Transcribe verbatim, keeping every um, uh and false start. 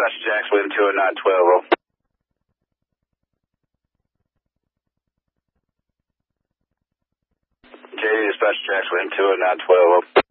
Dispatch Jax, William two oh nine twelve, roll. J D Dispatch Jax, William two oh nine twelve, roll.